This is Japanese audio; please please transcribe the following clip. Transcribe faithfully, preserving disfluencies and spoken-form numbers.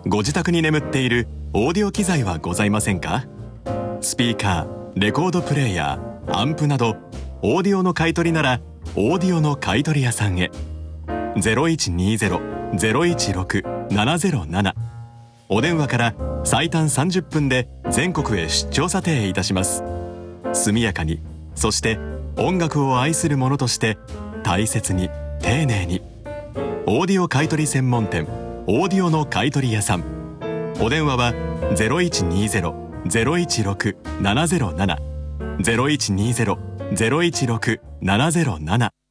ご自宅に眠っているオーディオ機材はございませんか？スピーカー、レコードプレーヤー、アンプなどオーディオの買い取りならオーディオの買取屋さんへ。 ゼロいちにーゼロ ゼロいちろく ななゼロなな お電話から最短さんじゅっぷんで全国へ出張査定いたします。速やかに、そして音楽を愛する者として大切に丁寧に。オーディオ買取専門店オーディオの買取屋さん。お電話は ゼロいちにーゼロ ゼロいちろく ななゼロなな ゼロいちにーゼロ ゼロいちろく ななゼロなな